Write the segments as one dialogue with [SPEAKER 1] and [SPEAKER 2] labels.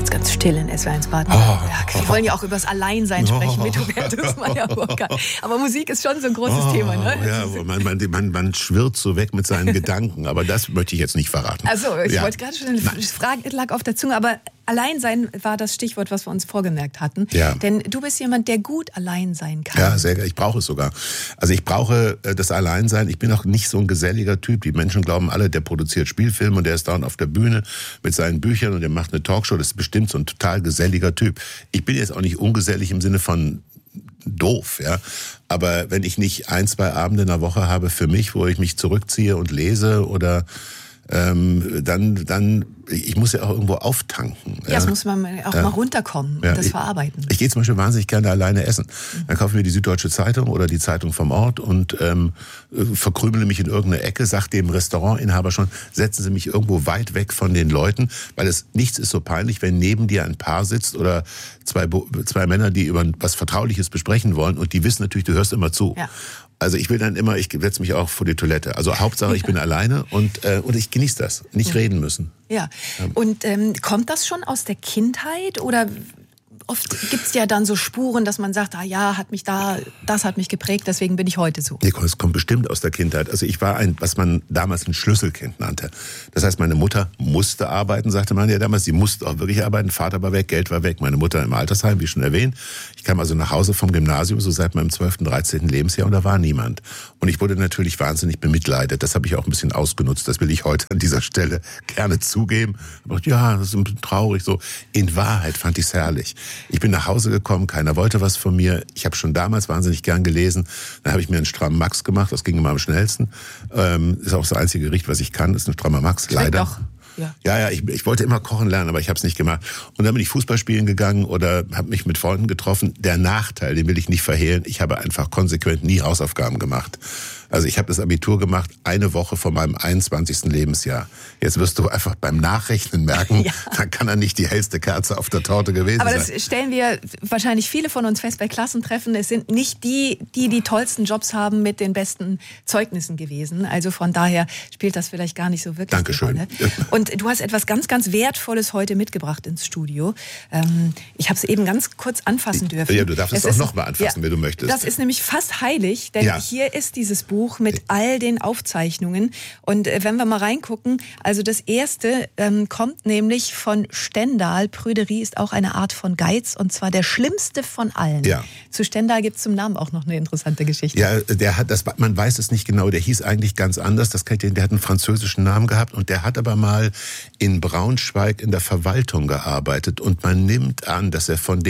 [SPEAKER 1] jetzt ganz still in SWR1 Baden-Württemberg. Wir wollen ja auch über das Alleinsein sprechen mit Hubertus Meyer-Burkhardt. Aber Musik ist schon so ein großes Thema, ne?
[SPEAKER 2] Ja, man schwirrt so weg mit seinen Gedanken, aber das möchte ich jetzt nicht verraten.
[SPEAKER 1] Also, ich wollte gerade schon fragen, lag auf der Zunge, aber Alleinsein war das Stichwort, was wir uns vorgemerkt hatten.
[SPEAKER 2] Ja.
[SPEAKER 1] Denn du bist jemand, der gut allein sein kann.
[SPEAKER 2] Ja, sehr, ich brauche es sogar. Also ich brauche das Alleinsein. Ich bin auch nicht so ein geselliger Typ. Die Menschen glauben alle, der produziert Spielfilme und der ist dauernd auf der Bühne mit seinen Büchern und der macht eine Talkshow. Das ist bestimmt so ein total geselliger Typ. Ich bin jetzt auch nicht ungesellig im Sinne von doof, ja. Aber wenn ich nicht 1-2 Abende in der Woche habe für mich, wo ich mich zurückziehe und lese oder dann, ich muss ja auch irgendwo auftanken.
[SPEAKER 1] Ja, das muss man auch mal runterkommen und das verarbeiten.
[SPEAKER 2] Ich gehe zum Beispiel wahnsinnig gerne alleine essen. Dann kaufe ich mir die Süddeutsche Zeitung oder die Zeitung vom Ort und verkrümele mich in irgendeine Ecke, sage dem Restaurantinhaber schon, setzen Sie mich irgendwo weit weg von den Leuten, weil nichts ist so peinlich, wenn neben dir ein Paar sitzt oder zwei Männer, die über was Vertrauliches besprechen wollen und die wissen natürlich, du hörst immer zu. Ja. Also ich setze mich auch vor die Toilette. Also Hauptsache, ich bin alleine und ich genieße das. Nicht reden müssen.
[SPEAKER 1] Ja. Und kommt das schon aus der Kindheit oder oft gibt's ja dann so Spuren, dass man sagt, das hat mich geprägt, deswegen bin ich heute so.
[SPEAKER 2] Nee, es kommt bestimmt aus der Kindheit. Also ich war was man damals ein Schlüsselkind nannte. Das heißt, meine Mutter musste arbeiten, sagte man ja damals. Sie musste auch wirklich arbeiten. Vater war weg, Geld war weg. Meine Mutter im Altersheim, wie schon erwähnt. Ich kam also nach Hause vom Gymnasium, so seit meinem 12., 13. Lebensjahr und da war niemand. Und ich wurde natürlich wahnsinnig bemitleidet. Das habe ich auch ein bisschen ausgenutzt. Das will ich heute an dieser Stelle gerne zugeben. Aber ja, das ist ein bisschen traurig so. In Wahrheit fand ich es herrlich. Ich bin nach Hause gekommen, keiner wollte was von mir. Ich habe schon damals wahnsinnig gern gelesen. Dann habe ich mir einen strammen Max gemacht, das ging immer am schnellsten. Ist auch das einzige Gericht, was ich kann, ist ein strammer Max, leider.
[SPEAKER 1] Doch.
[SPEAKER 2] Ja, ich wollte immer kochen lernen, aber ich habe es nicht gemacht. Und dann bin ich Fußball spielen gegangen oder habe mich mit Freunden getroffen. Der Nachteil, den will ich nicht verhehlen, ich habe einfach konsequent nie Hausaufgaben gemacht. Also ich habe das Abitur gemacht, eine Woche vor meinem 21. Lebensjahr. Jetzt wirst du einfach beim Nachrechnen merken, dann kann er nicht die hellste Kerze auf der Torte gewesen sein.
[SPEAKER 1] Aber das stellen wir wahrscheinlich viele von uns fest bei Klassentreffen. Es sind nicht die tollsten Jobs haben mit den besten Zeugnissen gewesen. Also von daher spielt das vielleicht gar nicht so wirklich
[SPEAKER 2] Dankeschön.
[SPEAKER 1] Rolle. Und du hast etwas ganz, ganz Wertvolles heute mitgebracht ins Studio. Ich habe es eben ganz kurz anfassen dürfen.
[SPEAKER 2] Ja, du darfst es auch noch mal anfassen, wenn du möchtest.
[SPEAKER 1] Das ist nämlich fast heilig, denn hier ist dieses Buch mit all den Aufzeichnungen. Und wenn wir mal reingucken, also das erste kommt nämlich von Stendhal. Prüderie ist auch eine Art von Geiz und zwar der schlimmste von allen. Ja. Zu Stendhal gibt es zum Namen auch noch eine interessante Geschichte.
[SPEAKER 2] Ja, man weiß es nicht genau, der hieß eigentlich ganz anders. Der hat einen französischen Namen gehabt und der hat aber mal in Braunschweig in der Verwaltung gearbeitet und man nimmt an, dass er von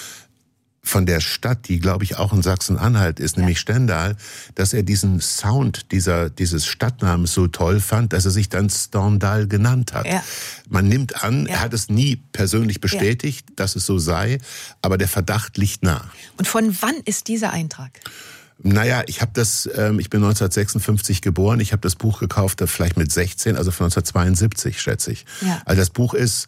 [SPEAKER 2] der Stadt, die glaube ich auch in Sachsen-Anhalt ist, nämlich Stendhal, dass er diesen Sound dieses Stadtnamens so toll fand, dass er sich dann Stendhal genannt hat. Ja. Man nimmt an, er hat es nie persönlich bestätigt, dass es so sei, aber der Verdacht liegt nah.
[SPEAKER 1] Und von wann ist dieser Eintrag?
[SPEAKER 2] Naja, ich bin 1956 geboren, ich habe das Buch gekauft, vielleicht mit 16, also von 1972, schätze ich. Ja. Also das Buch ist,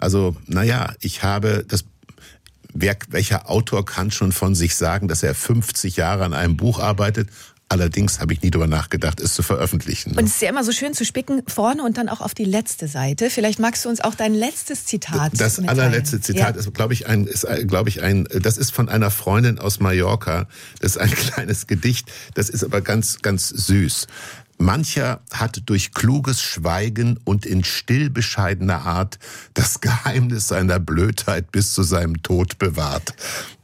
[SPEAKER 2] ich habe das. Welcher Autor kann schon von sich sagen, dass er 50 Jahre an einem Buch arbeitet? Allerdings habe ich nie darüber nachgedacht, es zu veröffentlichen.
[SPEAKER 1] Und es ist ja immer so schön zu spicken, vorne und dann auch auf die letzte Seite. Vielleicht magst du uns auch dein letztes Zitat
[SPEAKER 2] Das allerletzte Zitat ist, glaube ich, das ist von einer Freundin aus Mallorca. Das ist ein kleines Gedicht, das ist aber ganz, ganz süß. Mancher hat durch kluges Schweigen und in still bescheidener Art das Geheimnis seiner Blödheit bis zu seinem Tod bewahrt.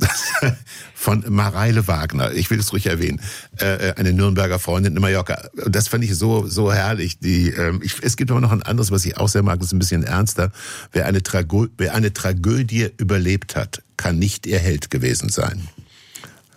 [SPEAKER 2] Von Mareile Wagner, ich will es ruhig erwähnen, eine Nürnberger Freundin in Mallorca. Das fand ich so herrlich. Es gibt aber noch ein anderes, was ich auch sehr mag, das ist ein bisschen ernster. Wer eine Tragödie überlebt hat, kann nicht ihr Held gewesen sein.